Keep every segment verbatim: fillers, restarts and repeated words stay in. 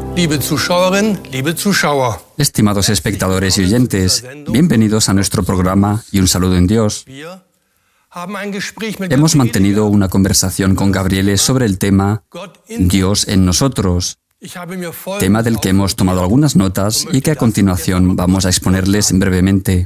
Estimados espectadores y oyentes, bienvenidos a nuestro programa y un saludo en Dios. Hemos mantenido una conversación con Gabriele sobre el tema Dios en nosotros, tema del que hemos tomado algunas notas y que a continuación vamos a exponerles brevemente.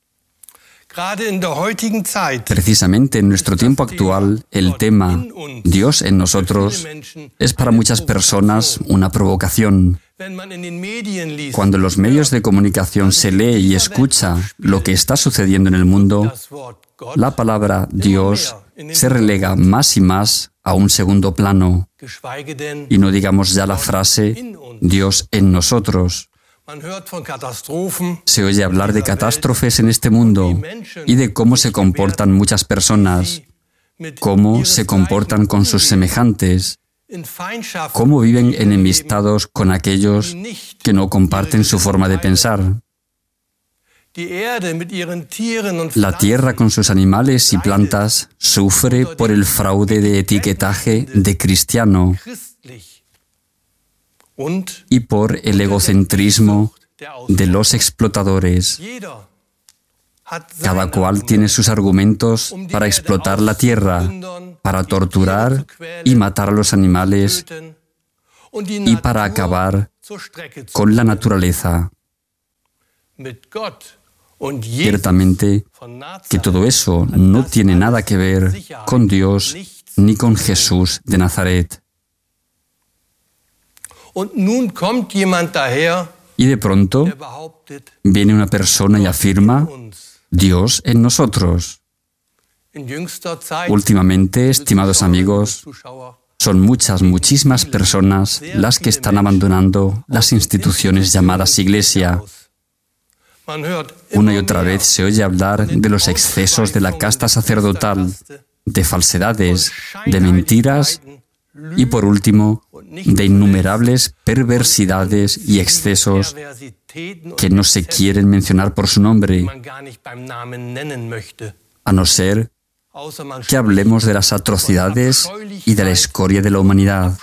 Precisamente en nuestro tiempo actual, el tema Dios en nosotros es para muchas personas una provocación. Cuando en los medios de comunicación se lee y escucha lo que está sucediendo en el mundo, la palabra Dios se relega más y más a un segundo plano, y no digamos ya la frase Dios en nosotros. Se oye hablar de catástrofes en este mundo y de cómo se comportan muchas personas, cómo se comportan con sus semejantes, cómo viven enemistados con aquellos que no comparten su forma de pensar. La tierra con sus animales y plantas sufre por el fraude de etiquetaje de cristiano y por el egocentrismo de los explotadores. Cada cual tiene sus argumentos para explotar la tierra, para torturar y matar a los animales y para acabar con la naturaleza. Ciertamente que todo eso no tiene nada que ver con Dios ni con Jesús de Nazaret. Y de pronto viene una persona y afirma Dios en nosotros. Últimamente, estimados amigos, son muchas, muchísimas personas las que están abandonando las instituciones llamadas iglesia. Una y otra vez se oye hablar de los excesos de la casta sacerdotal, de falsedades, de mentiras y, por último, de innumerables perversidades y excesos que no se quieren mencionar por su nombre, a no ser que hablemos de las atrocidades y de la escoria de la humanidad.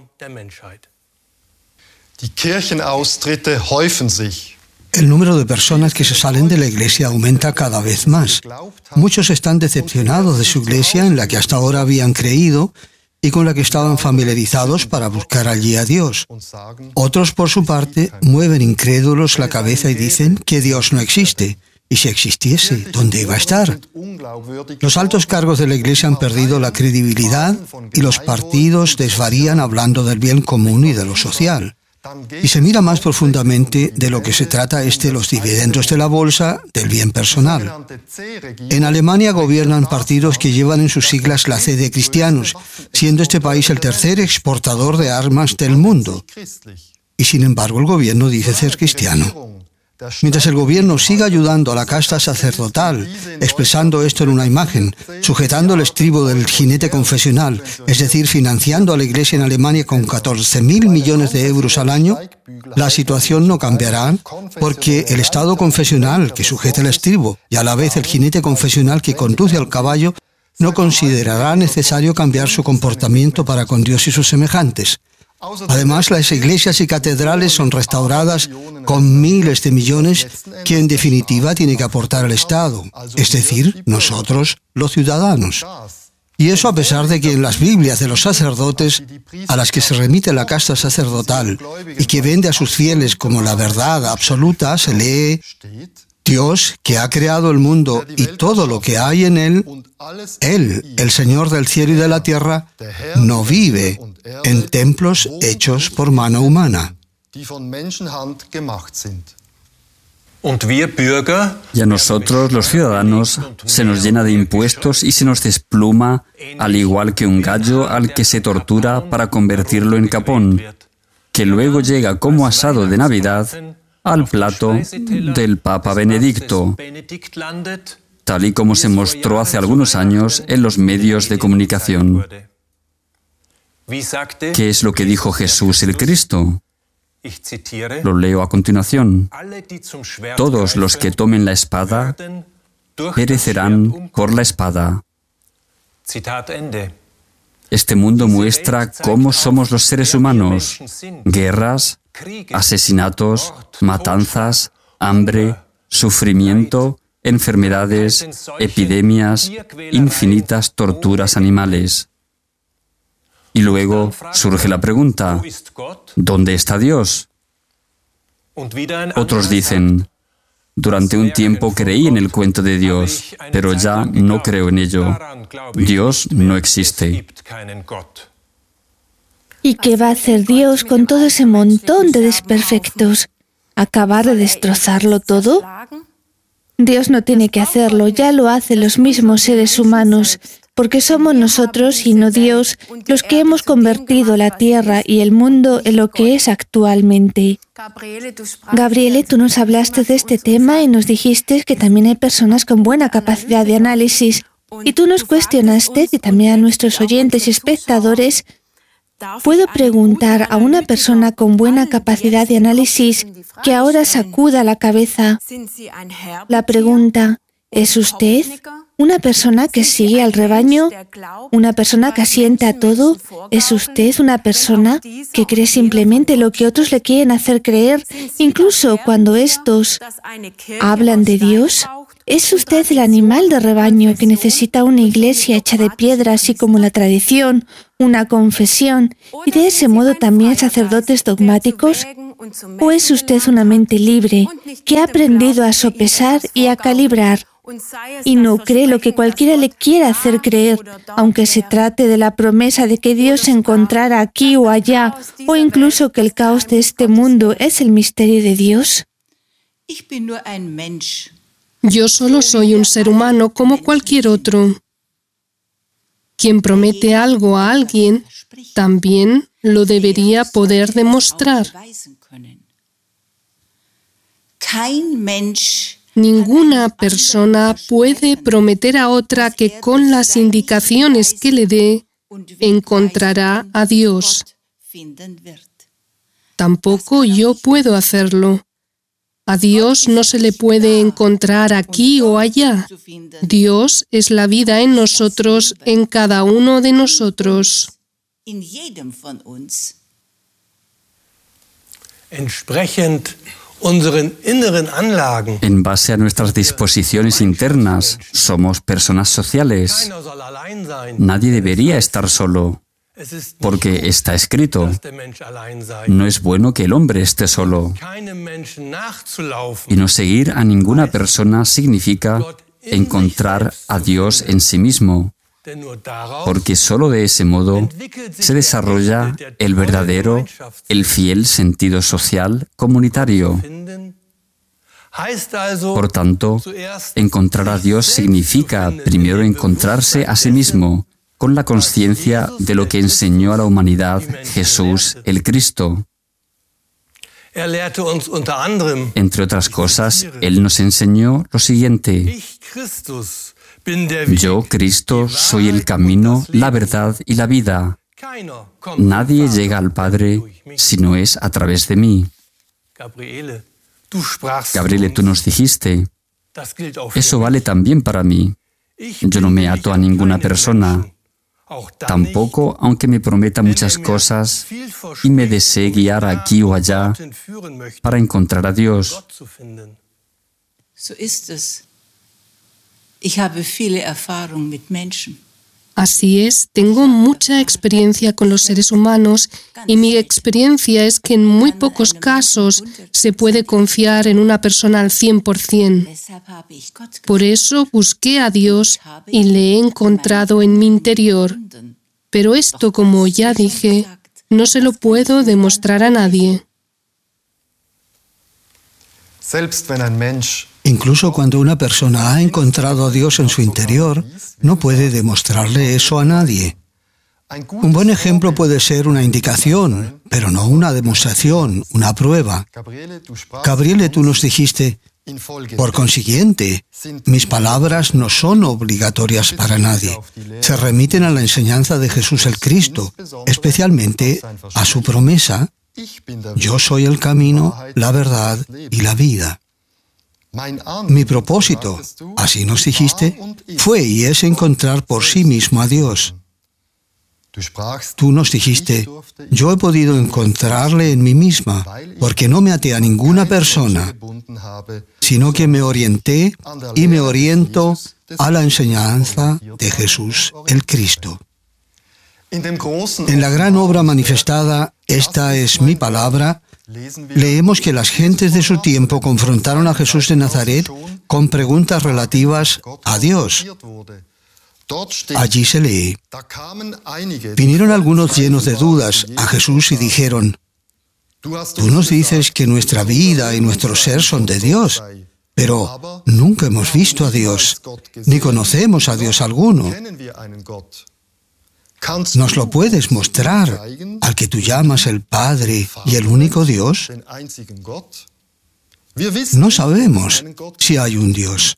Die Kirchenaustritte häufen sich. El número de personas que se salen de la iglesia aumenta cada vez más. Muchos están decepcionados de su iglesia en la que hasta ahora habían creído y con la que estaban familiarizados para buscar allí a Dios. Otros, por su parte, mueven incrédulos la cabeza y dicen que Dios no existe. Y si existiese, ¿dónde iba a estar? Los altos cargos de la iglesia han perdido la credibilidad y los partidos desvarían hablando del bien común y de lo social. Y se mira más profundamente de lo que se trata es de los dividendos de la bolsa, del bien personal. En Alemania gobiernan partidos que llevan en sus siglas la C de cristianos, siendo este país el tercer exportador de armas del mundo. Y sin embargo el gobierno dice ser cristiano. Mientras el gobierno siga ayudando a la casta sacerdotal, expresando esto en una imagen, sujetando el estribo del jinete confesional, es decir, financiando a la iglesia en Alemania con catorce mil millones de euros al año, la situación no cambiará porque el Estado confesional que sujeta el estribo y a la vez el jinete confesional que conduce al caballo no considerará necesario cambiar su comportamiento para con Dios y sus semejantes. Además, las iglesias y catedrales son restauradas con miles de millones que en definitiva tiene que aportar el Estado, es decir, nosotros, los ciudadanos. Y eso a pesar de que en las Biblias de los sacerdotes, a las que se remite la casta sacerdotal y que vende a sus fieles como la verdad absoluta, se lee Dios, que ha creado el mundo y todo lo que hay en él, Él, el Señor del cielo y de la tierra, no vive en templos hechos por mano humana. Y a nosotros, los ciudadanos, se nos llena de impuestos y se nos despluma, al igual que un gallo al que se tortura para convertirlo en capón, que luego llega como asado de Navidad al plato del Papa Benedicto, tal y como se mostró hace algunos años en los medios de comunicación. ¿Qué es lo que dijo Jesús el Cristo? Lo leo a continuación. Todos los que tomen la espada perecerán por la espada. Este mundo muestra cómo somos los seres humanos: guerras, asesinatos, matanzas, hambre, sufrimiento, enfermedades, epidemias, infinitas torturas animales. Y luego surge la pregunta, ¿dónde está Dios? Otros dicen, durante un tiempo creí en el cuento de Dios, pero ya no creo en ello. Dios no existe. ¿Y qué va a hacer Dios con todo ese montón de desperfectos? ¿Acabar de destrozarlo todo? Dios no tiene que hacerlo, ya lo hacen los mismos seres humanos, porque somos nosotros y no Dios los que hemos convertido la tierra y el mundo en lo que es actualmente. Gabriele, tú nos hablaste de este tema y nos dijiste que también hay personas con buena capacidad de análisis. Y tú nos cuestionaste, y también a nuestros oyentes y espectadores, ¿puedo preguntar a una persona con buena capacidad de análisis que ahora sacuda la cabeza la pregunta, ¿es usted una persona que sigue al rebaño? ¿Una persona que asiente a todo? ¿Es usted una persona que cree simplemente lo que otros le quieren hacer creer, incluso cuando estos hablan de Dios? ¿Es usted el animal de rebaño que necesita una iglesia hecha de piedra, así como la tradición, una confesión, y de ese modo también sacerdotes dogmáticos? ¿O es usted una mente libre que ha aprendido a sopesar y a calibrar y no cree lo que cualquiera le quiera hacer creer, aunque se trate de la promesa de que Dios se encontrara aquí o allá, o incluso que el caos de este mundo es el misterio de Dios? Yo solo soy un ser humano como cualquier otro. Quien promete algo a alguien, también lo debería poder demostrar. Ninguna persona puede prometer a otra que con las indicaciones que le dé encontrará a Dios. Tampoco yo puedo hacerlo. A Dios no se le puede encontrar aquí o allá. Dios es la vida en nosotros, en cada uno de nosotros. En base a nuestras disposiciones internas, somos personas sociales. Nadie debería estar solo, porque está escrito, no es bueno que el hombre esté solo. Y no seguir a ninguna persona significa encontrar a Dios en sí mismo, porque solo de ese modo se desarrolla el verdadero, el fiel sentido social comunitario. Por tanto, encontrar a Dios significa primero encontrarse a sí mismo, con la conciencia de lo que enseñó a la humanidad Jesús el Cristo. Entre otras cosas, Él nos enseñó lo siguiente: yo, Cristo, soy el camino, la verdad y la vida. Nadie llega al Padre si no es a través de mí. Gabriele, tú nos dijiste, eso vale también para mí. Yo no me ato a ninguna persona, tampoco aunque me prometa muchas cosas y me desee guiar aquí o allá para encontrar a Dios. Así es, tengo mucha experiencia con los seres humanos y mi experiencia es que en muy pocos casos se puede confiar en una persona al cien por cien. Por eso busqué a Dios y le he encontrado en mi interior. Pero esto, como ya dije, no se lo puedo demostrar a nadie. Incluso cuando una persona ha encontrado a Dios en su interior, no puede demostrarle eso a nadie. Un buen ejemplo puede ser una indicación, pero no una demostración, una prueba. Gabriele, tú nos dijiste, por consiguiente, mis palabras no son obligatorias para nadie. Se remiten a la enseñanza de Jesús el Cristo, especialmente a su promesa: yo soy el camino, la verdad y la vida. Mi propósito, así nos dijiste, fue y es encontrar por sí mismo a Dios. Tú nos dijiste, yo he podido encontrarle en mí misma, porque no me até a ninguna persona, sino que me orienté y me oriento a la enseñanza de Jesús, el Cristo. En la gran obra manifestada, Esta es mi palabra, leemos que las gentes de su tiempo confrontaron a Jesús de Nazaret con preguntas relativas a Dios. Allí se lee: vinieron algunos llenos de dudas a Jesús y dijeron: tú nos dices que nuestra vida y nuestro ser son de Dios, pero nunca hemos visto a Dios, ni conocemos a Dios alguno. ¿Nos lo puedes mostrar al que tú llamas el Padre y el único Dios? No sabemos si hay un Dios.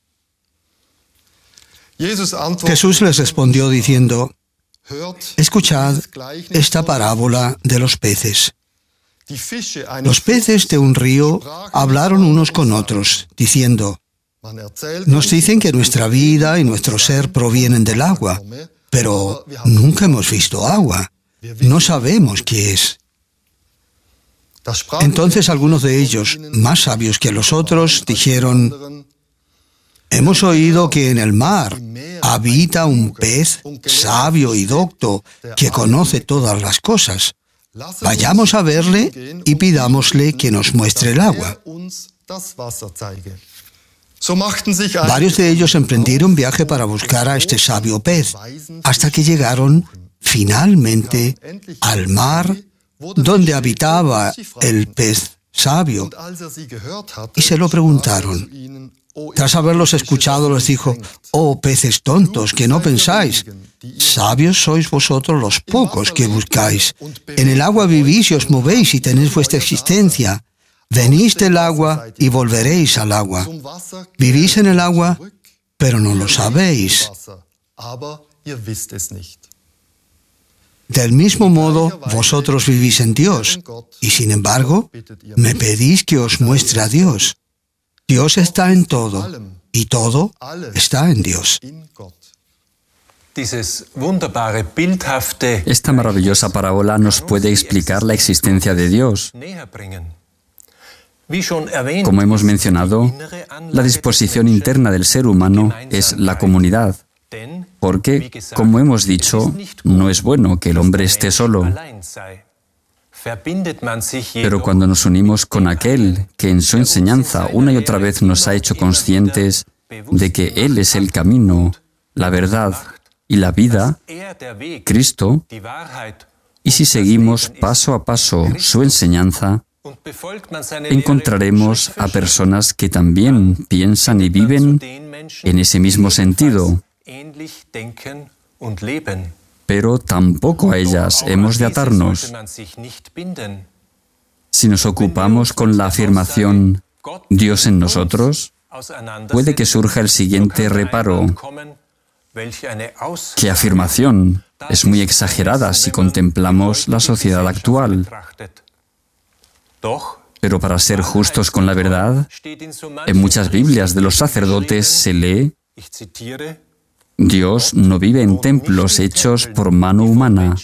Jesús les respondió diciendo: escuchad esta parábola de los peces. Los peces de un río hablaron unos con otros, diciendo: nos dicen que nuestra vida y nuestro ser provienen del agua, pero nunca hemos visto agua. No sabemos qué es. Entonces algunos de ellos, más sabios que los otros, dijeron: hemos oído que en el mar habita un pez sabio y docto que conoce todas las cosas. Vayamos a verle y pidámosle que nos muestre el agua. Varios de ellos emprendieron viaje para buscar a este sabio pez, hasta que llegaron finalmente al mar donde habitaba el pez sabio, y se lo preguntaron. Tras haberlos escuchado, les dijo: oh peces tontos, que no pensáis, sabios sois vosotros los pocos que buscáis. En el agua vivís y os movéis y tenéis vuestra existencia. Venís del agua y volveréis al agua. Vivís en el agua, pero no lo sabéis. Del mismo modo, vosotros vivís en Dios, y sin embargo, me pedís que os muestre a Dios. Dios está en todo, y todo está en Dios. Esta maravillosa parábola nos puede explicar la existencia de Dios. Como hemos mencionado, la disposición interna del ser humano es la comunidad, porque, como hemos dicho, no es bueno que el hombre esté solo. Pero cuando nos unimos con aquel que en su enseñanza una y otra vez nos ha hecho conscientes de que Él es el camino, la verdad y la vida, Cristo, y si seguimos paso a paso su enseñanza, encontraremos a personas que también piensan y viven en ese mismo sentido, pero tampoco a ellas hemos de atarnos. Si nos ocupamos con la afirmación Dios en nosotros, puede que surja el siguiente reparo: ¿qué afirmación? Es muy exagerada si contemplamos la sociedad actual. Pero para ser justos con la verdad, en muchas Biblias de los sacerdotes se lee: Dios no vive en templos hechos por mano humana.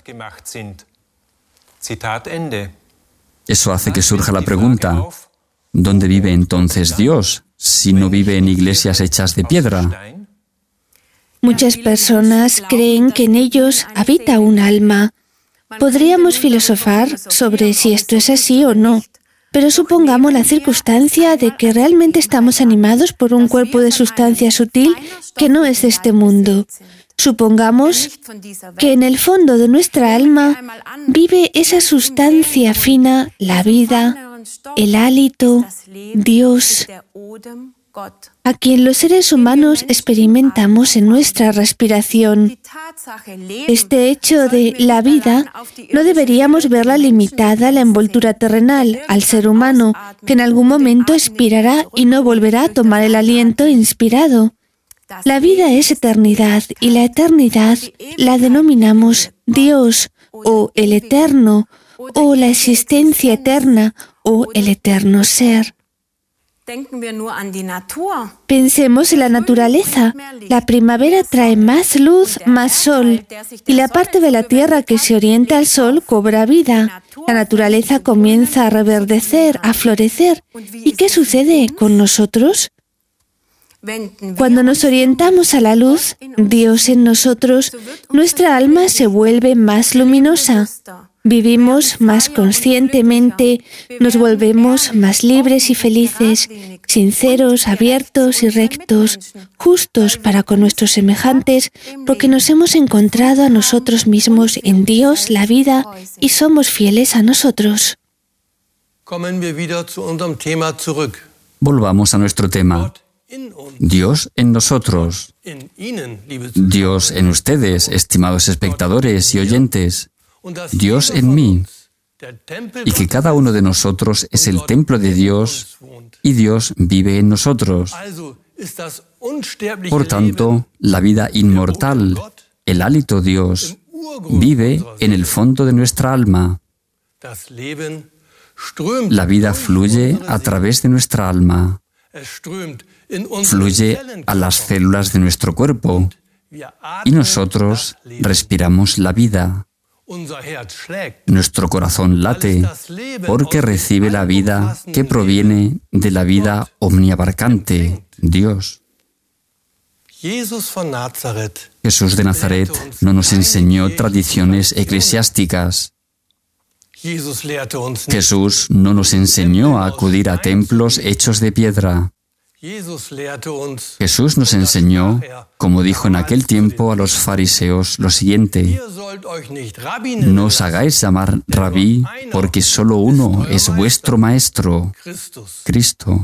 Eso hace que surja la pregunta: ¿dónde vive entonces Dios si no vive en iglesias hechas de piedra? Muchas personas creen que en ellos habita un alma. Podríamos filosofar sobre si esto es así o no, pero supongamos la circunstancia de que realmente estamos animados por un cuerpo de sustancia sutil que no es de este mundo. Supongamos que en el fondo de nuestra alma vive esa sustancia fina, la vida, el hálito, Dios, a quien los seres humanos experimentamos en nuestra respiración. Este hecho de la vida no deberíamos verla limitada a la envoltura terrenal, al ser humano, que en algún momento expirará y no volverá a tomar el aliento inspirado. La vida es eternidad, y la eternidad la denominamos Dios, o el eterno, o la existencia eterna, o el eterno ser. Pensemos en la naturaleza. La primavera trae más luz, más sol, y la parte de la tierra que se orienta al sol cobra vida. La naturaleza comienza a reverdecer, a florecer. ¿Y qué sucede con nosotros? Cuando nos orientamos a la luz, Dios en nosotros, nuestra alma se vuelve más luminosa. Vivimos más conscientemente, nos volvemos más libres y felices, sinceros, abiertos y rectos, justos para con nuestros semejantes, porque nos hemos encontrado a nosotros mismos en Dios, la vida, y somos fieles a nosotros. Volvamos a nuestro tema. Dios en nosotros. Dios en ustedes, estimados espectadores y oyentes. Dios en mí, y que cada uno de nosotros es el templo de Dios y Dios vive en nosotros. Por tanto, la vida inmortal, el hálito Dios, vive en el fondo de nuestra alma. La vida fluye a través de nuestra alma, fluye a las células de nuestro cuerpo y nosotros respiramos la vida. Nuestro corazón late porque recibe la vida que proviene de la vida omniabarcante, Dios. Jesús de Nazaret no nos enseñó tradiciones eclesiásticas. Jesús no nos enseñó a acudir a templos hechos de piedra. Jesús nos enseñó, como dijo en aquel tiempo a los fariseos, lo siguiente: no os hagáis llamar rabí, porque solo uno es vuestro maestro, Cristo.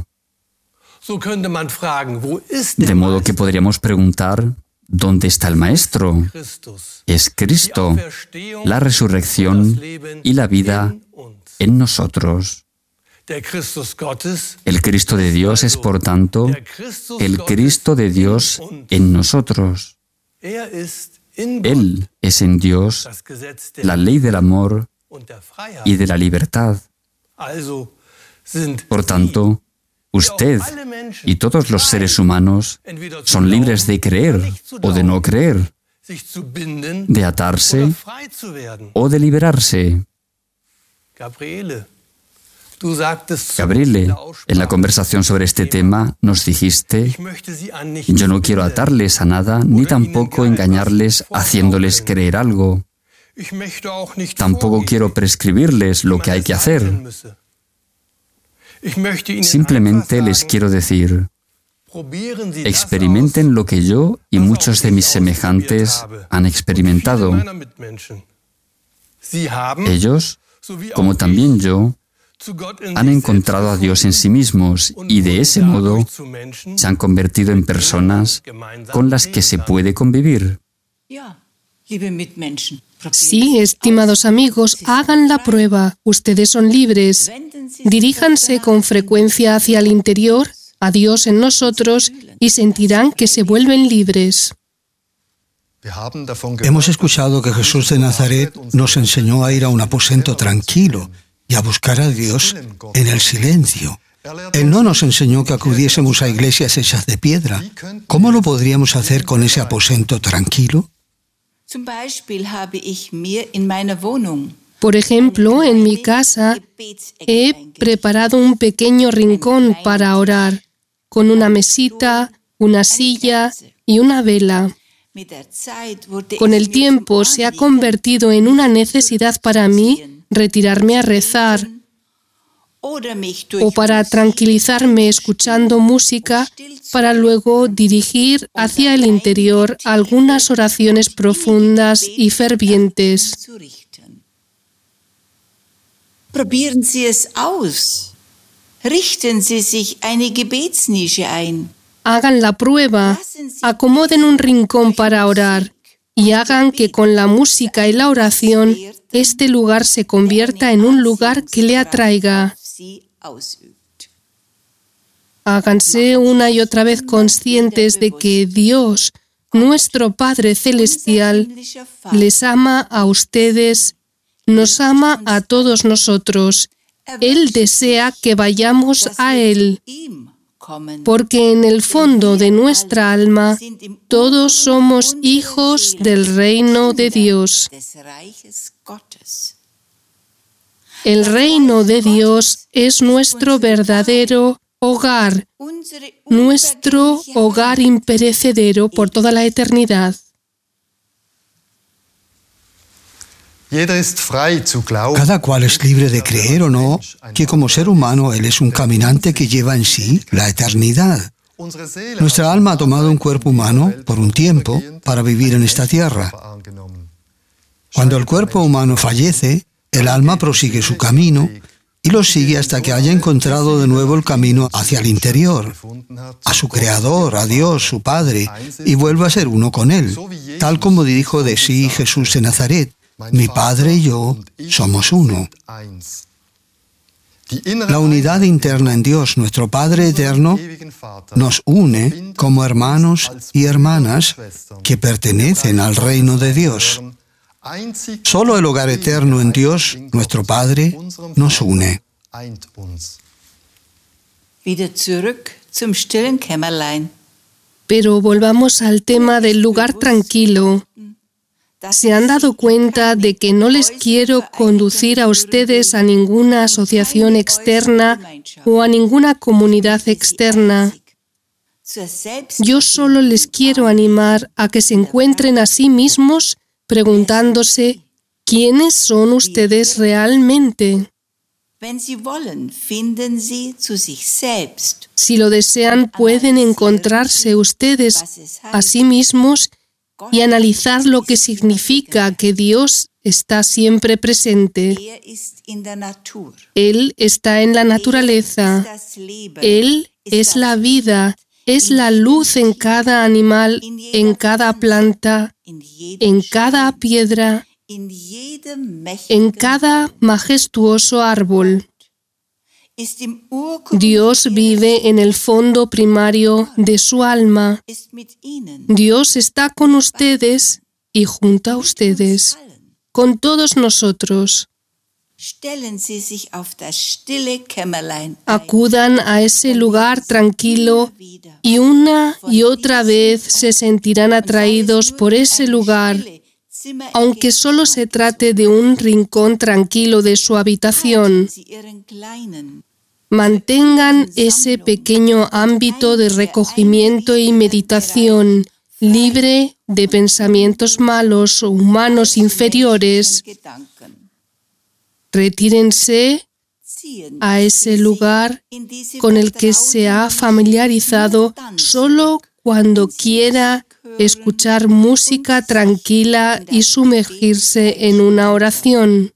De modo que podríamos preguntar, ¿dónde está el maestro? Es Cristo, la resurrección y la vida en nosotros. El Cristo de Dios es, por tanto, el Cristo de Dios en nosotros. Él es en Dios la ley del amor y de la libertad. Por tanto, usted y todos los seres humanos son libres de creer o de no creer, de atarse o de liberarse. Gabriele, en la conversación sobre este tema nos dijiste: yo no quiero atarles a nada, ni tampoco engañarles haciéndoles creer algo. Tampoco quiero prescribirles lo que hay que hacer. Simplemente les quiero decir: experimenten lo que yo y muchos de mis semejantes han experimentado. Ellos, como también yo, han encontrado a Dios en sí mismos y de ese modo se han convertido en personas con las que se puede convivir. Sí, estimados amigos, hagan la prueba. Ustedes son libres. Diríjanse con frecuencia hacia el interior, a Dios en nosotros, y sentirán que se vuelven libres. Hemos escuchado que Jesús de Nazaret nos enseñó a ir a un aposento tranquilo y a buscar a Dios en el silencio. Él no nos enseñó que acudiésemos a iglesias hechas de piedra. ¿Cómo lo podríamos hacer con ese aposento tranquilo? Por ejemplo, en mi casa he preparado un pequeño rincón para orar, con una mesita, una silla y una vela. Con el tiempo se ha convertido en una necesidad para mí retirarme a rezar o para tranquilizarme escuchando música para luego dirigir hacia el interior algunas oraciones profundas y fervientes. Probieren Sie es aus. Richten Sie sich eine Gebetsnische ein. Hagan la prueba, acomoden un rincón para orar y hagan que con la música y la oración este lugar se convierta en un lugar que le atraiga. Háganse una y otra vez conscientes de que Dios, nuestro Padre Celestial, les ama a ustedes, nos ama a todos nosotros Él desea que vayamos a Él, porque en el fondo de nuestra alma todos somos hijos del reino de Dios. El reino de Dios es nuestro verdadero hogar, nuestro hogar imperecedero por toda la eternidad. Cada cual es libre de creer o no que como ser humano él es un caminante que lleva en sí la eternidad. Nuestra alma ha tomado un cuerpo humano por un tiempo para vivir en esta tierra. Cuando el cuerpo humano fallece, el alma prosigue su camino y lo sigue hasta que haya encontrado de nuevo el camino hacia el interior, a su Creador, a Dios, su Padre, y vuelve a ser uno con Él, tal como dijo de sí Jesús de Nazaret: mi Padre y yo somos uno. La unidad interna en Dios, nuestro Padre eterno, nos une como hermanos y hermanas que pertenecen al reino de Dios. Solo el hogar eterno en Dios, nuestro Padre, nos une. Pero volvamos al tema del lugar tranquilo. ¿Se han dado cuenta de que no les quiero conducir a ustedes a ninguna asociación externa o a ninguna comunidad externa? Yo solo les quiero animar a que se encuentren a sí mismos preguntándose ¿quiénes son ustedes realmente? Si lo desean, pueden encontrarse ustedes a sí mismos y analizar lo que significa que Dios está siempre presente. Él está en la naturaleza. Él es la vida, es la luz en cada animal, en cada planta, en cada piedra, en cada majestuoso árbol. Dios vive en el fondo primario de su alma. Dios está con ustedes y junto a ustedes, con todos nosotros. Acudan a ese lugar tranquilo y una y otra vez se sentirán atraídos por ese lugar, aunque solo se trate de un rincón tranquilo de su habitación. Mantengan ese pequeño ámbito de recogimiento y meditación, libre de pensamientos malos o humanos inferiores. Retírense a ese lugar con el que se ha familiarizado solo cuando quiera escuchar música tranquila y sumergirse en una oración.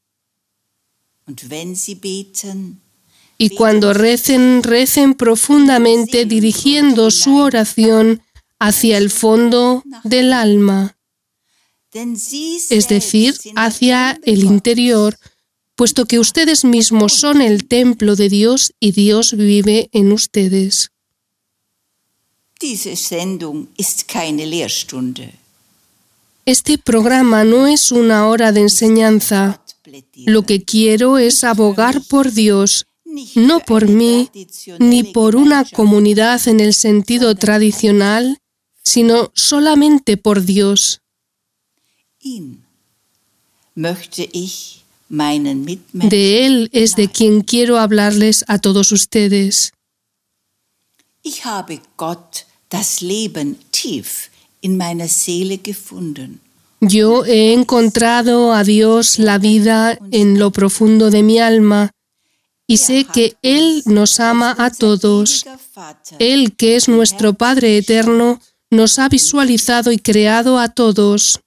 Y cuando recen, recen profundamente dirigiendo su oración hacia el fondo del alma, es decir, hacia el interior, puesto que ustedes mismos son el templo de Dios y Dios vive en ustedes. Este programa no es una hora de enseñanza. Lo que quiero es abogar por Dios, no por mí, ni por una comunidad en el sentido tradicional, sino solamente por Dios. De Él es de quien quiero hablarles a todos ustedes. Yo he encontrado a Dios la vida en lo profundo de mi alma y sé que Él nos ama a todos. Él, que es nuestro Padre eterno, nos ha visualizado y creado a todos.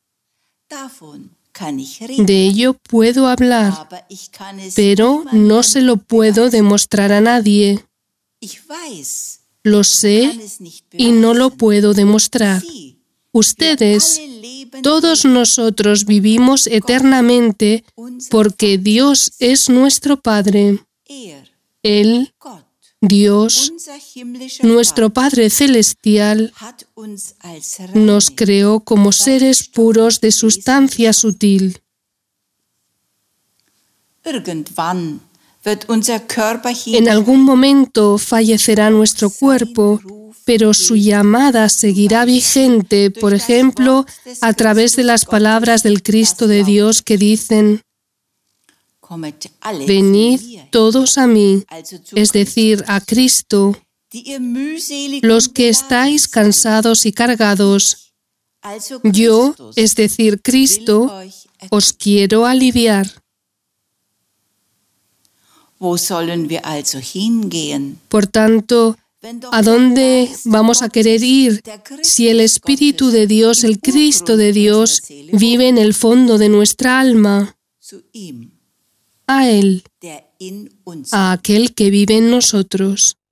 De ello puedo hablar, pero no se lo puedo demostrar a nadie. Lo sé y no lo puedo demostrar. Ustedes, todos nosotros vivimos eternamente porque Dios es nuestro Padre. Él, Dios, nuestro Padre Celestial, nos creó como seres puros de sustancia sutil. En algún momento fallecerá nuestro cuerpo, pero su llamada seguirá vigente, por ejemplo, a través de las palabras del Cristo de Dios que dicen: venid todos a mí, es decir, a Cristo, los que estáis cansados y cargados. Yo, es decir, Cristo, os quiero aliviar. Por tanto, ¿a dónde vamos a querer ir si el Espíritu de Dios, el Cristo de Dios, vive en el fondo de nuestra alma? A Él, a aquel que vive en nosotros.